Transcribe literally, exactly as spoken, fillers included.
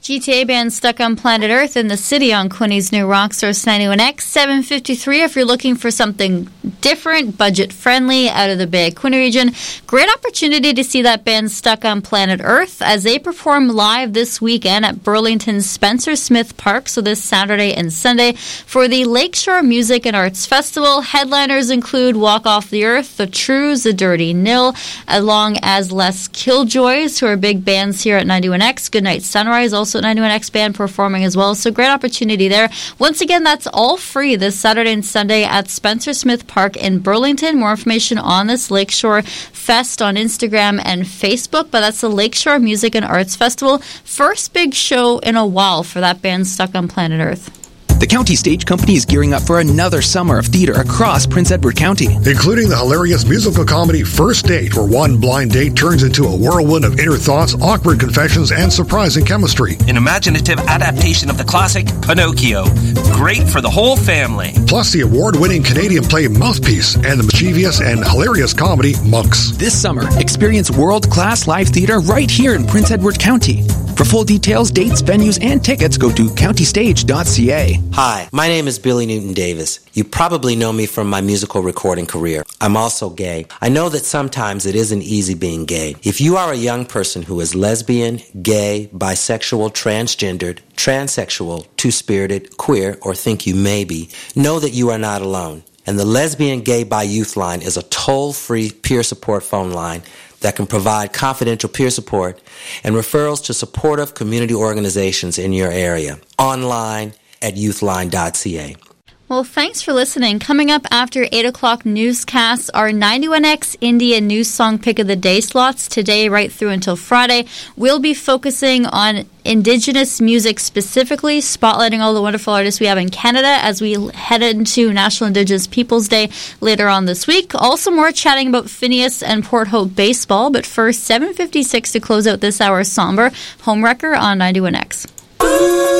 G T A band Stuck on Planet Earth in the City on Quinny's new Rocksource ninety-one X. seven fifty-three if you're looking for something different, budget-friendly, out of the Bay of Quinte region. Great opportunity to see that band Stuck on Planet Earth as they perform live this weekend at Burlington's Spencer Smith Park, so this Saturday and Sunday, for the Lakeshore Music and Arts Festival. Headliners include Walk Off the Earth, The Trues, The Dirty Nil, along as Les Killjoys, who are big bands here at ninety-one X. Goodnight Sunrise, also at ninety-one X band performing as well. So great opportunity there. Once again, that's all free this Saturday and Sunday at Spencer Smith Park in Burlington. More information on this Lakeshore Fest on Instagram and Facebook, but that's the Lakeshore Music and Arts Festival. First big show in a while for that band Stuck on Planet Earth. The County Stage Company is gearing up for another summer of theater across Prince Edward County, including the hilarious musical comedy First Date, where one blind date turns into a whirlwind of inner thoughts, awkward confessions, and surprising chemistry. An imaginative adaptation of the classic Pinocchio. Great for the whole family. Plus the award-winning Canadian play Mouthpiece and the mischievous and hilarious comedy Monks. This summer, experience world-class live theater right here in Prince Edward County. For full details, dates, venues, and tickets, go to county stage dot c a. Hi, my name is Billy Newton Davis. You probably know me from my musical recording career. I'm also gay. I know that sometimes it isn't easy being gay. If you are a young person who is lesbian, gay, bisexual, transgendered, transsexual, two-spirited, queer, or think you may be, know that you are not alone. And the Lesbian Gay Bi Youth Line is a toll-free peer support phone line that can provide confidential peer support and referrals to supportive community organizations in your area. Online at youthline dot c a. Well, thanks for listening. Coming up after eight o'clock newscasts are ninety-one X India News Song Pick of the Day slots today right through until Friday. We'll be focusing on Indigenous music specifically, spotlighting all the wonderful artists we have in Canada as we head into National Indigenous Peoples Day later on this week. Also more chatting about Phineas and Port Hope baseball, but first, seven fifty-six to close out this hour, Somber, Homewrecker on ninety-one X.